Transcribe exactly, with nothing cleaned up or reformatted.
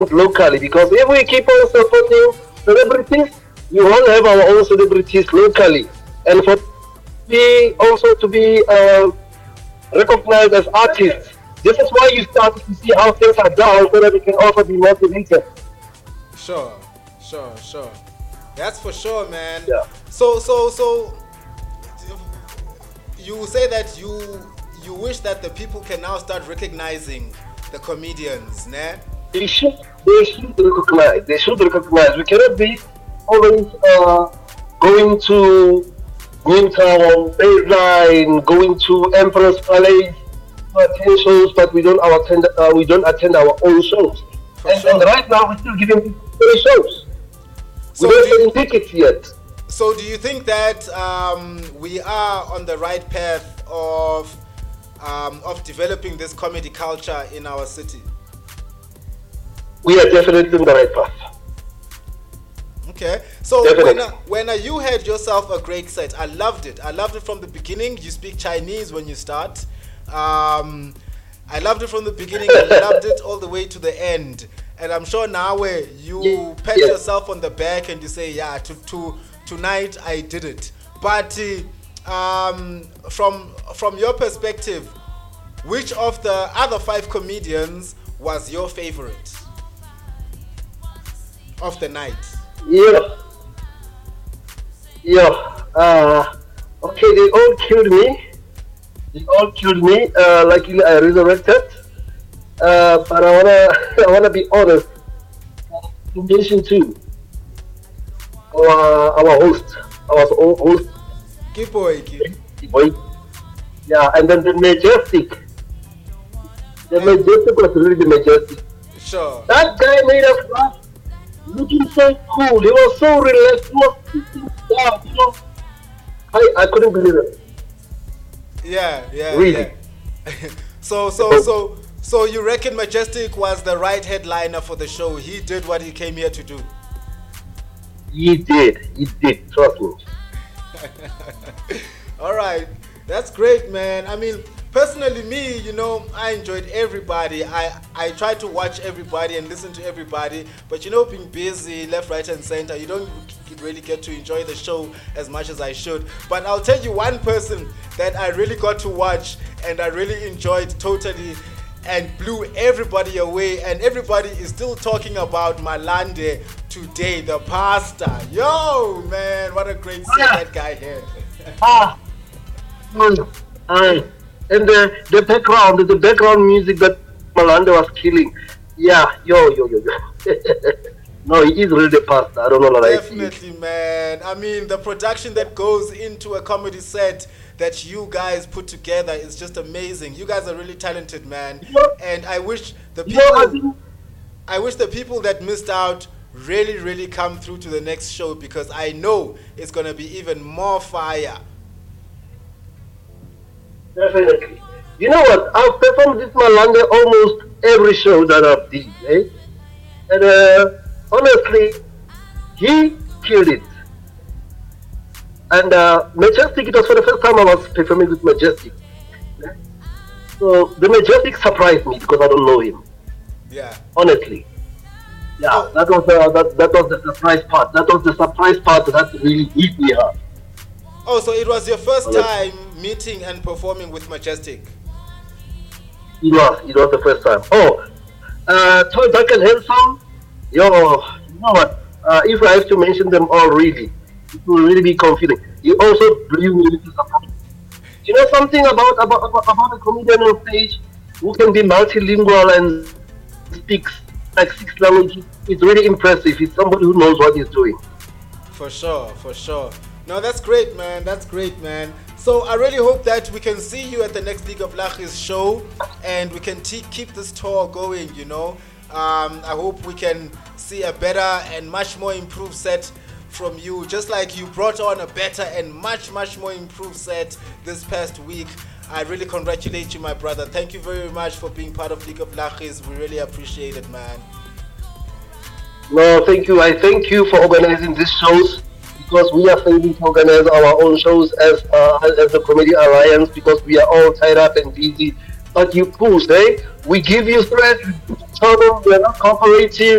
locally, because if we keep on supporting celebrities, we will have our own celebrities locally, and for be also to be uh, recognized as artists. This is why you start to see how things are done, so that we can also be motivated. Sure, sure, sure. That's for sure, man. Yeah. So, so, so, you say that you you wish that the people can now start recognizing the comedians, né? They should, they should recognize. They should recognize. We cannot be always uh, going to Greentown, Baseline, going to Emperor's Palace to attend shows, but we don't our attend. Uh, we don't attend our own shows. For And, sure. and right now, we're still giving people free shows. So we do don't you- selling tickets yet. So, do you think that um, we are on the right path of um, of developing this comedy culture in our city? We are definitely on the right path. Okay. So Definitely. when uh, when uh, you had yourself a great set, I loved it. I loved it from the beginning. You speak Chinese when you start. Um, I loved it from the beginning. I loved it all the way to the end. And I'm sure now where you Yeah. pat Yeah. yourself on the back and you say, yeah, to, to tonight I did it. But uh, um, from from your perspective, which of the other five comedians was your favorite of the night? Yeah. Yeah. Uh, okay, they all killed me. They all killed me. Uh, luckily, I resurrected. Uh, but I wanna, I wanna be honest. In addition to our our host, our own host, Keep boy, boy. Yeah, and then the majestic. The majestic was really majestic. Sure. That guy made us laugh, looking so cool. He was so relaxed. He was sitting down. You know, I, I couldn't believe it. Yeah, yeah, Really? yeah. so, so, so, so you reckon Majestic was the right headliner for the show? He did what he came here to do. He did. He did. Trust me. All right, that's great, man. I mean, personally, me, you know, I enjoyed everybody. I I tried to watch everybody and listen to everybody, but you know, being busy, left, right, and center, you don't really get to enjoy the show as much as I should. But I'll tell you one person that I really got to watch and I really enjoyed totally and blew everybody away, and everybody is still talking about Malande today, the pastor. Yo, man, what a great set that guy had. Ah. Mm, aye. And the, the background, the background music that Malanda was killing. Yeah. Yo, yo, yo, yo. No, he is really the pastor. I don't know what I see. Definitely, man. I mean, the production that goes into a comedy set that you guys put together is just amazing. You guys are really talented, man. You know- And I wish the You know, I people, think I wish the people that missed out really, really come through to the next show, because I know it's gonna be even more fire. definitely. You know what? I've performed this Malanda almost every show that I've did, eh? And uh, honestly, he killed it. And uh, Majestic, it was for the first time I was performing with Majestic. eh? So the Majestic surprised me because I don't know him, Yeah. honestly. Yeah, Oh. that was uh, that, that was the surprise part. That was the surprise part that really hit me hard. Oh, so it was your first Honestly. time meeting and performing with Majestic. It was, it was the first time. Oh, uh, Toy Duck and Handsome. Yo, you know what? Uh, if I have to mention them all, really, it will really be confusing. You also blew me with support. You know something about about about, about a comedian on stage who can be multilingual and speaks like six languages? It's really impressive. It's somebody who knows what he's doing. For sure, for sure. No, that's great, man. That's great, man. So I really hope that we can see you at the next League of Lachis show, and we can t- keep this tour going, you know. Um, I hope we can see a better and much more improved set from you, just like you brought on a better and much, much more improved set this past week. I really congratulate you, my brother. Thank you very much for being part of League of Lachis. We really appreciate it, man. No, thank you. I thank you for organizing these shows, because we are failing to organize our own shows as uh, as the Comedy Alliance, because we are all tied up and busy but you push, eh? We give you threats, tell them we're not cooperative.